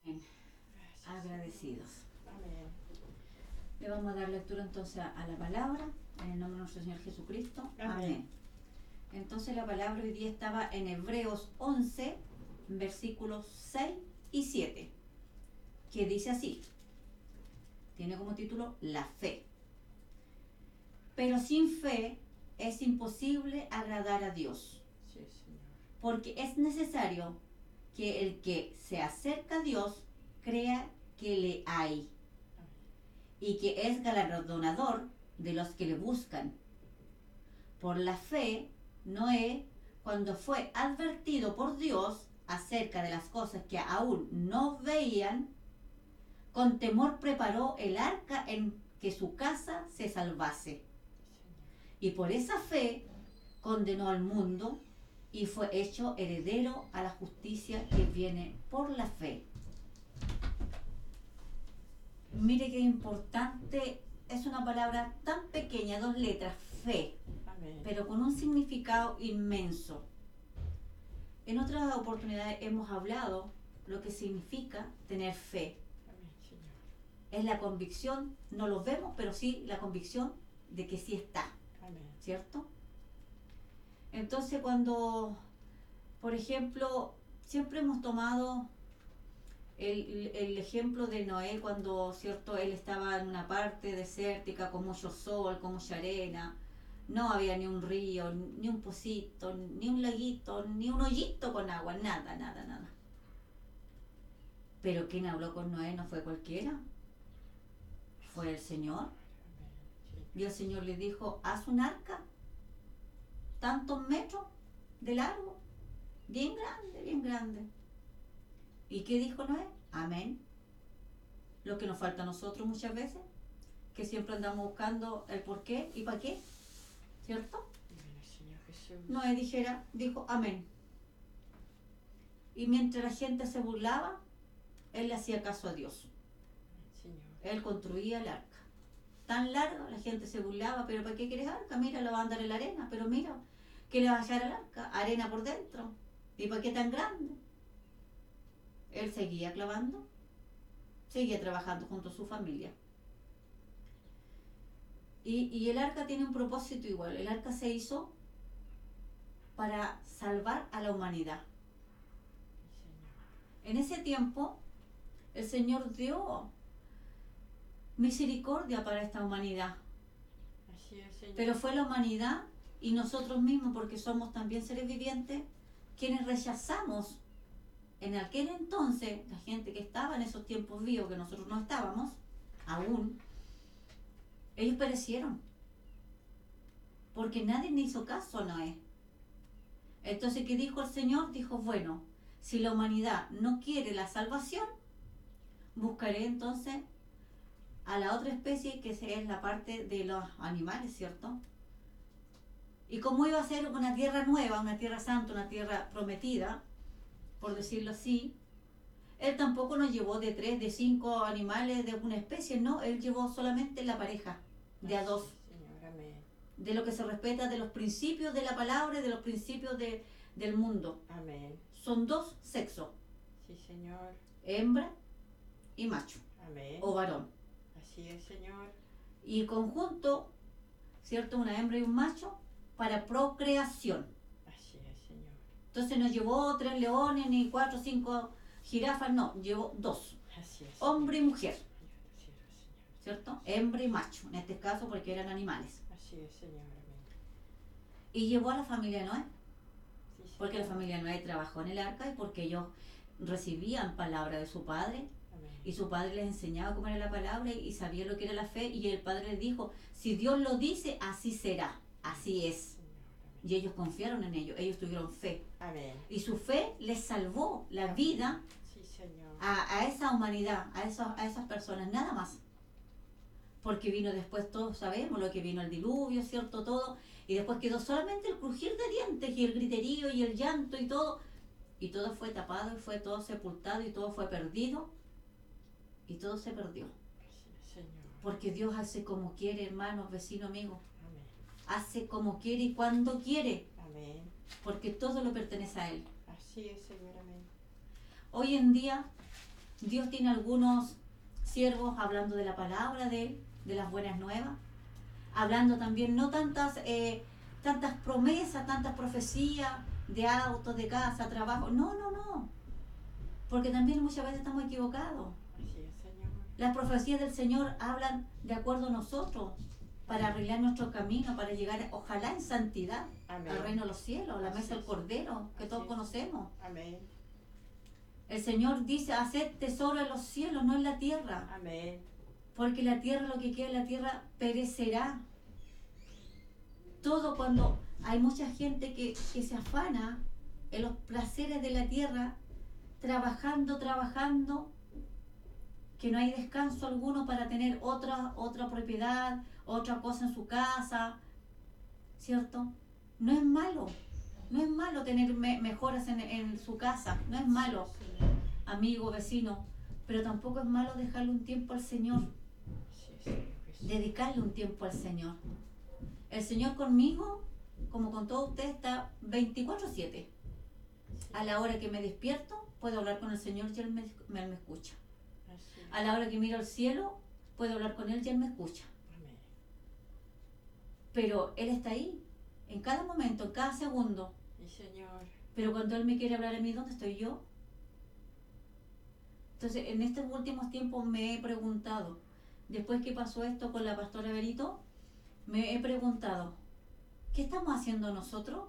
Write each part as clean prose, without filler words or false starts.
Agradecidos. Amén. Le vamos a dar lectura entonces a la palabra, en el nombre de nuestro Señor Jesucristo. Amén. Amén. Entonces la palabra hoy día estaba en Hebreos 11, versículos 6 y 7, que dice así, tiene como título La fe. Pero sin fe es imposible agradar a Dios, Sí, Señor. porque es necesario que el que se acerca a Dios crea que le hay y que es galardonador de los que le buscan. Por la fe, Noé, cuando fue advertido por Dios acerca de las cosas que aún no veían, con temor preparó el arca en que su casa se salvase. Y por esa fe condenó al mundo y fue hecho heredero a la justicia que viene por la fe. Mire qué importante, es una palabra tan pequeña, 2 letras, fe, Amén. pero con un significado inmenso. En otras oportunidades hemos hablado lo que significa tener fe. Amén, Señor. Es la convicción, no lo vemos, pero sí la convicción de que sí está, Amén. ¿cierto? Entonces cuando, por ejemplo, siempre hemos tomado el ejemplo de Noé cuando, ¿cierto?, él estaba en una parte desértica con mucho sol, con mucha arena, no había ni un río, ni un pocito, ni un laguito, ni un hoyito con agua, nada, nada, nada. Pero quien habló con Noé no fue cualquiera, fue el Señor. Amén. Sí. Y el Señor le dijo, haz un arca, tantos metros de largo, bien grande, bien grande. ¿Y qué dijo Noé? Amén. Lo que nos falta a nosotros muchas veces, que siempre andamos buscando el por qué y para qué, ¿cierto? Amén, Señor Jesús. Noé dijo amén. Y mientras la gente se burlaba, él le hacía caso a Dios. Amén, Señor. Él construía el arca. Tan larga, la gente se burlaba, pero ¿para qué quieres arca? Mira, la va a andar en la arena, pero mira, ¿qué le va a echar al arca? Arena por dentro. ¿Y para qué tan grande? Él seguía clavando, seguía trabajando junto a su familia. Y el arca tiene un propósito igual. El arca se hizo para salvar a la humanidad. Sí, En ese tiempo, el Señor dio misericordia para esta humanidad. Señor. Así es, Señor. Pero fue la humanidad y nosotros mismos, porque somos también seres vivientes, quienes rechazamos en aquel entonces, la gente que estaba en esos tiempos vivos, que nosotros no estábamos aún, ellos perecieron. Porque nadie le hizo caso a Noé. Entonces, ¿qué dijo el Señor? Dijo, bueno, si la humanidad no quiere la salvación, buscaré entonces a la otra especie que es la parte de los animales, ¿cierto? Y como iba a ser una tierra nueva, una tierra santa, una tierra prometida, por decirlo así, él tampoco nos llevó de 3, de 5 animales de una especie, no, él llevó solamente la pareja, de a Así 2, es, Señor. Amén. de lo que se respeta de los principios de la palabra y de los principios del mundo. Amén. Son 2 sexos, Sí, Señor. hembra y macho, Amén. o varón. Así es, Señor. Y conjunto, ¿cierto? Una hembra y un macho para procreación. Así es, Señor. Entonces no llevó 3 leones ni 4 o 5 jirafas, no, llevó 2, Así es. hombre y mujer, Señor. ¿cierto? Hembra y macho, en este caso porque eran animales. Así es, Señor. Amén. Y llevó a la familia de Noé, Sí, Señor. porque la familia de Noé trabajó en el arca y porque ellos recibían palabra de su padre Amén. y su padre les enseñaba cómo era la palabra y sabía lo que era la fe, y el padre les dijo, si Dios lo dice, así será, así es. Señor. Amén. Y ellos confiaron en ellos, ellos tuvieron fe. Amén. Y su fe les salvó la vida Sí, Señor. a esa humanidad, a esas personas, nada más. Porque vino después, todos sabemos lo que vino el diluvio, ¿cierto? Todo. Y después quedó solamente el crujir de dientes y el griterío y el llanto y todo. Y todo fue tapado y fue todo sepultado y todo fue perdido. Y todo se perdió. Así es, Señor. Porque Dios hace como quiere, hermanos, vecino, amigo. Amén. Hace como quiere y cuando quiere. Amén. Porque todo lo pertenece a Él. Así es, Señor. Amén. Hoy en día Dios tiene algunos siervos hablando de la palabra de Él, de las buenas nuevas, hablando también no tantas promesas, tantas profecías de autos, de casa, trabajo. No, no, no. Porque también muchas veces estamos equivocados. Así es, Señor. Las profecías del Señor hablan de acuerdo a nosotros, para arreglar nuestro camino, para llegar, ojalá, en santidad Amén. al reino de los cielos, a la Así mesa del es. Cordero, que Así todos es. conocemos. Amén. El Señor dice, haced tesoro en los cielos, no en la tierra, Amén. porque la tierra, lo que queda en la tierra, perecerá. Todo cuando hay mucha gente que se afana en los placeres de la tierra, trabajando, que no hay descanso alguno para tener otra propiedad, otra cosa en su casa, ¿cierto? No es malo tener mejoras en su casa, no es malo, Sí, Señor. amigo, vecino, pero tampoco es malo dejarle un tiempo al Señor, Así es, Señor Jesús. dedicarle un tiempo al Señor. El Señor conmigo, como con todos ustedes, está 24/7. A la hora que me despierto, puedo hablar con el Señor y Él me escucha. Así es. A la hora que miro al cielo, puedo hablar con Él y Él me escucha. Amén. Pero Él está ahí, en cada momento, en cada segundo. Sí, Señor. Pero cuando Él me quiere hablar a mí, ¿dónde estoy yo? Entonces, en estos últimos tiempos me he preguntado, después que pasó esto con la pastora Berito, me he preguntado, ¿qué estamos haciendo nosotros?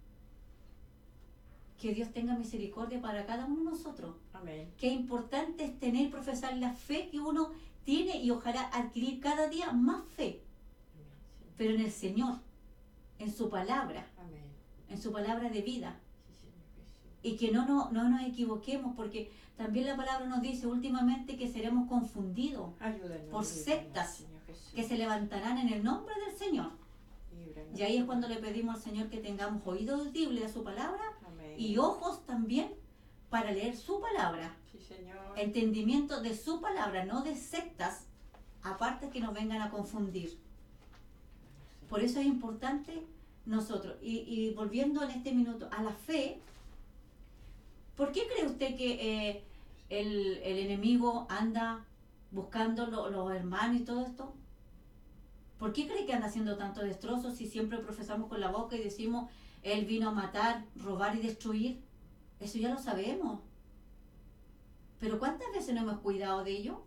Que Dios tenga misericordia para cada uno de nosotros. Amén. Qué importante es tener y profesar la fe que uno tiene y ojalá adquirir cada día más fe, Amén, Señor. pero en el Señor, en su palabra, Amén. en su palabra de vida. Sí, Señor Jesús. Y que no nos equivoquemos, porque también la palabra nos dice últimamente que seremos confundidos, Ayúdanos. por líbranos, sectas Señor Jesús. que se levantarán en el nombre del Señor. Líbranos, Y ahí es Señor. cuando le pedimos al Señor que tengamos oído audible de su palabra Amén. y ojos también para leer su palabra, Sí, Señor. entendimiento de su palabra, no de sectas, aparte que nos vengan a confundir. Por eso es importante nosotros, y volviendo en este minuto a la fe, ¿por qué cree usted que el enemigo anda buscando los hermanos y todo esto? ¿Por qué cree que anda haciendo tanto destrozo si siempre profesamos con la boca y decimos, Él vino a matar, robar y destruir? Eso ya lo sabemos. Pero ¿cuántas veces no hemos cuidado de ello?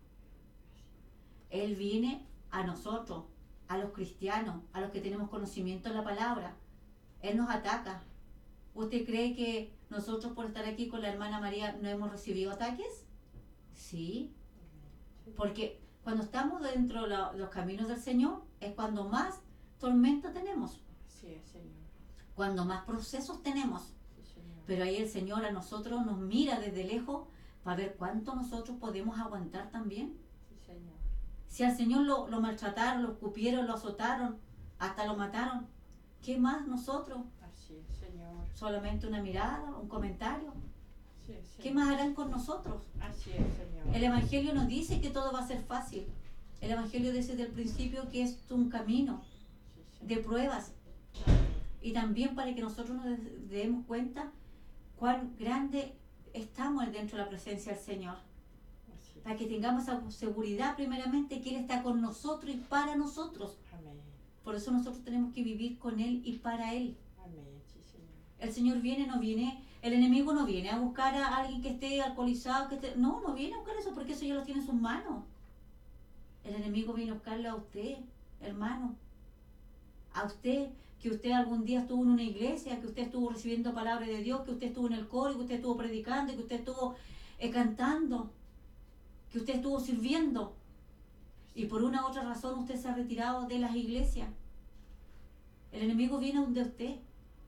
Él viene a nosotros, a los cristianos, a los que tenemos conocimiento de la palabra. Él nos ataca. ¿Usted cree que nosotros por estar aquí con la hermana María no hemos recibido ataques? Sí, porque cuando estamos dentro de los caminos del Señor es cuando más tormenta tenemos, Así es, Señor. cuando más procesos tenemos. Sí, Señor. Pero ahí el Señor a nosotros nos mira desde lejos para ver cuánto nosotros podemos aguantar también. Sí, Señor. Si al Señor lo maltrataron, lo escupieron, lo azotaron, hasta lo mataron, ¿qué más nosotros? Así es, Señor. Solamente una mirada, un comentario. Así es, ¿Qué Señor. más harán con nosotros? Así es, Señor. El Evangelio nos dice que todo va a ser fácil. El Evangelio dice desde el principio que es un camino Sí, Señor. de pruebas. Y también para que nosotros nos demos cuenta cuán grande estamos dentro de la presencia del Señor. Así es. Para que tengamos esa seguridad primeramente que Él está con nosotros y para nosotros. Amén. Por eso nosotros tenemos que vivir con Él y para Él. Amén. Sí, Señor. El Señor viene, no viene, el enemigo no viene a buscar a alguien que esté alcoholizado, no viene a buscar eso porque eso ya lo tiene en sus manos. El enemigo viene a buscarle a usted, hermano. A usted, que usted algún día estuvo en una iglesia, que usted estuvo recibiendo palabra de Dios, que usted estuvo en el coro, que usted estuvo predicando, que usted estuvo cantando, que usted estuvo sirviendo. Y por una u otra razón usted se ha retirado de las iglesias. El enemigo viene donde usted.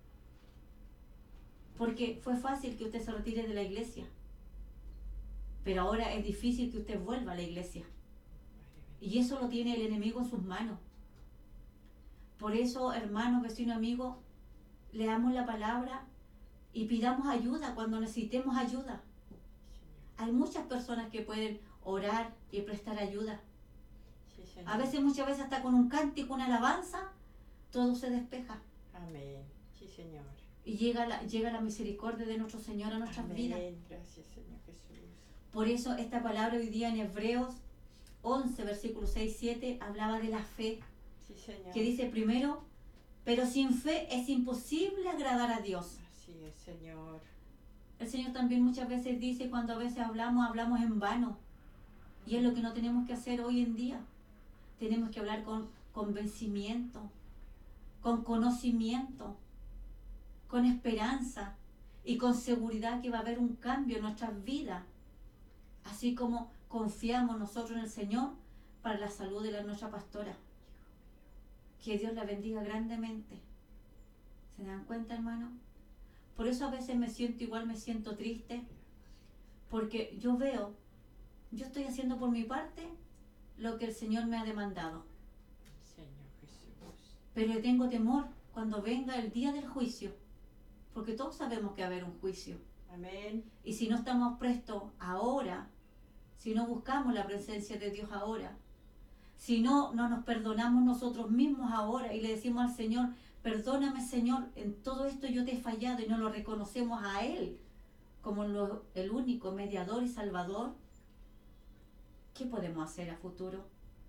Porque fue fácil que usted se retire de la iglesia. Pero ahora es difícil que usted vuelva a la iglesia. Y eso lo tiene el enemigo en sus manos. Por eso, hermanos, vecinos, amigos, leamos la palabra y pidamos ayuda cuando necesitemos ayuda. Hay muchas personas que pueden orar y prestar ayuda. Sí, Señor. A veces, muchas veces, hasta con un cántico, una alabanza, todo se despeja. Amén. Sí, Señor. y llega la misericordia de nuestro Señor a nuestras vidas. Amén. Gracias, Señor Jesús. Por eso esta palabra hoy día en Hebreos 11, versículos 6, 7, hablaba de la fe, Sí, Señor. que dice primero, pero sin fe es imposible agradar a Dios. Así es, Señor. El Señor también muchas veces dice, cuando a veces hablamos en vano. Y es lo que no tenemos que hacer hoy en día. Tenemos que hablar con convencimiento, con conocimiento, con esperanza y con seguridad que va a haber un cambio en nuestras vidas. Así como confiamos nosotros en el Señor para la salud de nuestra pastora. Que Dios la bendiga grandemente. ¿Se dan cuenta, hermano? Por eso a veces me siento triste, porque yo estoy haciendo por mi parte lo que el Señor me ha demandado. Señor Jesús. Pero le tengo temor cuando venga el día del juicio, porque todos sabemos que va a haber un juicio. Amén. Y si no estamos prestos ahora, si no buscamos la presencia de Dios ahora, si no nos perdonamos nosotros mismos ahora y le decimos al Señor, perdóname Señor, en todo esto yo te he fallado, y no lo reconocemos a Él como el único mediador y salvador, ¿qué podemos hacer a futuro?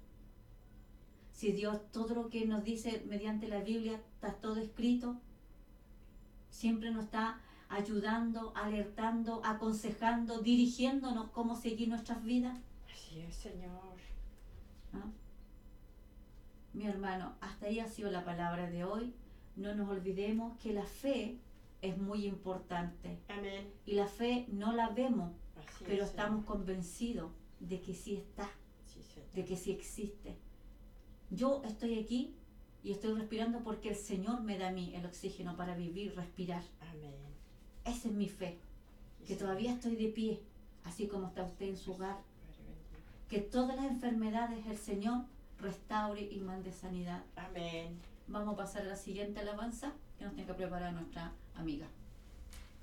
Si Dios, todo lo que nos dice mediante la Biblia, está todo escrito, siempre nos está ayudando, alertando, aconsejando, dirigiéndonos cómo seguir nuestras vidas. Así es, Señor. ¿No? Mi hermano, hasta ahí ha sido la palabra de hoy. No nos olvidemos que la fe es muy importante. Amén. Y la fe no la vemos, Así pero es, estamos Señor. convencidos de que sí está, Sí, Señor. de que sí existe. Yo estoy aquí y estoy respirando porque el Señor me da a mí el oxígeno para vivir, respirar. Amén. Esa es mi fe, Sí, que Señor. todavía estoy de pie, así como está usted en su hogar. Padre bendito. Que todas las enfermedades el Señor restaure y mande sanidad. Amén. Vamos a pasar a la siguiente alabanza que nos tiene que preparar nuestra amiga.